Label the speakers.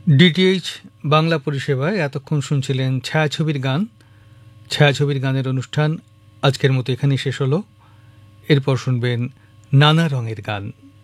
Speaker 1: DTH Bangla পরিষেবায় এতক্ষণ শুনছিলেন ছায়াছবির গান। ছায়াছবির গানের অনুষ্ঠান আজকের মতো এখানেই শেষ হলো। এরপর শুনবেন নানা রঙের গান।